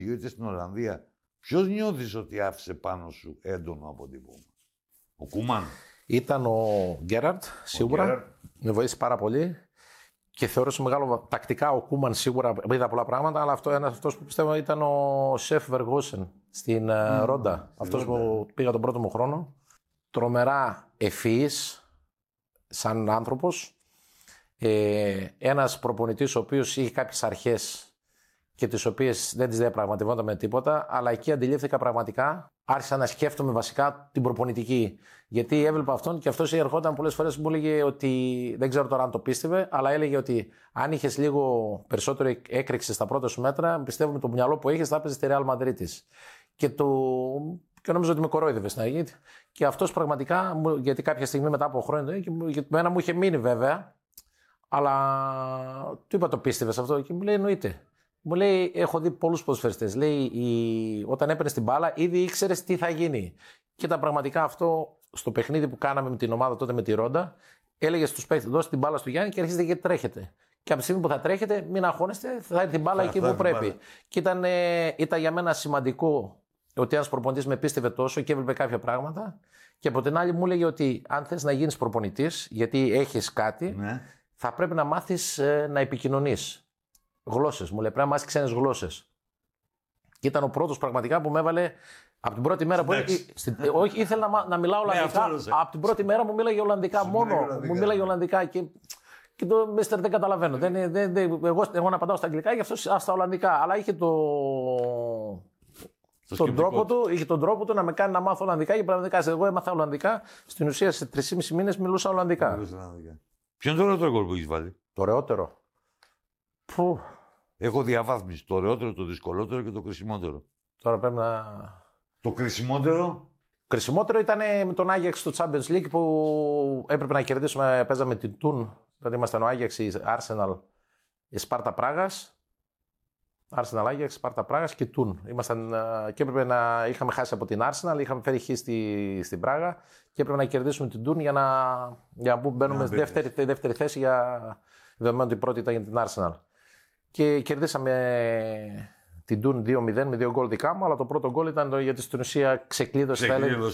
είτε στην Ολλανδία, ποιος νιώθεις ότι άφησε πάνω σου έντονο αποτύπωμα? Ο Κούμαν. Ήταν ο Γκέραρντ, σίγουρα. Με βοήθησε πάρα πολύ. Και θεώρησα μεγάλο. Τακτικά ο Κούμαν σίγουρα είδα πολλά πράγματα, αλλά αυτός που πιστεύω ήταν ο Σεφ Βεργόσεν στην Ρόντα. Αυτός που πήγα τον πρώτο μου χρόνο. Τρομερά ευφυής, σαν άνθρωπος. Ένας προπονητής ο οποίος είχε κάποιες αρχές και τις οποίες δεν τις διαπραγματευόταν με τίποτα, αλλά εκεί αντιλήφθηκα πραγματικά, άρχισα να σκέφτομαι βασικά την προπονητική. Γιατί έβλεπα αυτόν και αυτός ερχόταν πολλές φορές μου έλεγε ότι, δεν ξέρω τώρα αν το πίστευε, αλλά έλεγε ότι αν είχες λίγο περισσότερο έκρηξη στα πρώτα σου μέτρα, πιστεύω με το μυαλό που είχες θα έπαιζες στη Real Madrid. Και νόμιζα ότι με κορόιδευε στην αρχή. Και αυτός πραγματικά, γιατί κάποια στιγμή μετά από χρόνια, και μένα μου είχε μείνει βέβαια, αλλά του είπα το πίστευες αυτό και μου λέει εννοείται. Μου λέει, έχω δει πολλούς ποδοσφαιριστές. Λέει, όταν έπαιρνες την μπάλα, ήδη ήξερες τι θα γίνει. Και ήταν πραγματικά αυτό στο παιχνίδι που κάναμε με την ομάδα τότε με τη Ρόντα. Έλεγε στους παίκτες, δώστε την μπάλα στο Γιάννη και αρχίζετε και τρέχετε. Και από τη στιγμή που θα τρέχετε, μην αγχώνεστε, θα έρθει την μπάλα εκεί που πρέπει. Και ήταν για μένα σημαντικό ότι ένας προπονητής με πίστευε τόσο και έβλεπε κάποια πράγματα. Και από την άλλη μου έλεγε ότι αν θες να γίνεις προπονητής, γιατί έχεις κάτι, θα πρέπει να μάθεις να επικοινωνείς. Γλώσσες, μου λέει, πρέπει να μάθεις ξένες γλώσσες. Και ήταν ο πρώτος πραγματικά που με έβαλε από την πρώτη μέρα που όχι, ήθελα να μιλάω Ολλανδικά. Από την πρώτη μέρα μου μίλαγε Ολλανδικά μόνο. Μου μίλαγε Ολλανδικά και το Μίστερ δεν καταλαβαίνω. Εγώ να απαντάω στα αγγλικά και αυτό στα Ολλανδικά. Αλλά είχε τον τρόπο του να με κάνει να μάθω Ολλανδικά και πραγματικά εγώ έμαθα Ολλανδικά. Στην ουσία σε 3,5 μήνες μιλούσα Ολλανδικά. Ποιο είναι το ωραιότερο γκολ που έχεις βάλει? Το ωραιότερο. Έχω διαβάθμιση. Το ωραιότερο, το δυσκολότερο και το κρισιμότερο. Τώρα πρέπει να. Το κρισιμότερο. Κρισιμότερο ήταν με τον Άγιαξ στο Champions League που έπρεπε να κερδίσουμε. Παίζαμε την Τουν. Δηλαδή ήμασταν ο Άγιαξ, η Arsenal, η Σπάρτα Πράγας. Arsenal, Άγιαξ, Σπάρτα Πράγας και Τουν. Και έπρεπε να. Είχαμε χάσει από την Arsenal, είχαμε φέρει χ στην Πράγα και έπρεπε να κερδίσουμε την Τουν για να μπαίνουμε στη δεύτερη θέση δεδομένου ότι η πρώτη ήταν για την Arsenal. Και κερδίσαμε την Τουν 2-0 με 2 γκολ δικά μου, αλλά το πρώτο γκολ ήταν γιατί στην ουσία ξεκλείδωσε.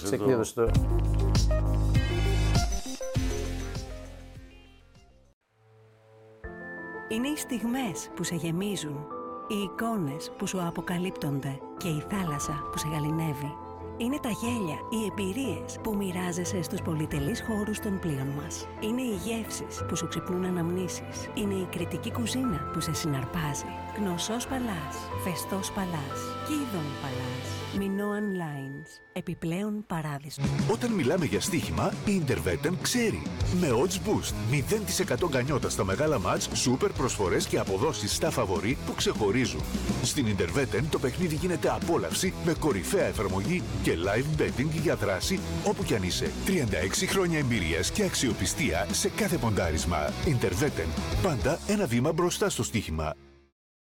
Είναι οι στιγμές που σε γεμίζουν, οι εικόνες που σου αποκαλύπτονται και η θάλασσα που σε γαληνεύει. Είναι τα γέλια, οι εμπειρίες που μοιράζεσαι στους πολυτελείς χώρους των πλοίων μας. Είναι οι γεύσεις που σου ξυπνούν αναμνήσεις. Είναι η κριτική κουζίνα που σε συναρπάζει. Γνωσός Παλάς, Φεστός Παλάς, Κίδων Παλάς, Minoan Lines. Επιπλέον παράδεισο. Όταν μιλάμε για στοίχημα, η Intervetten ξέρει. Με odds boost, 0% γκανιότα στα μεγάλα μάτς, σούπερ προσφορές και αποδόσεις στα φαβορί που ξεχωρίζουν. Στην Intervetten το παιχνίδι γίνεται απόλαυση με κορυφαία εφαρμογή και live betting για δράση όπου κι αν είσαι. 36 χρόνια εμπειρίας και αξιοπιστία σε κάθε ποντάρισμα. Intervetten. Πάντα ένα βήμα μπροστά στο στοίχημα.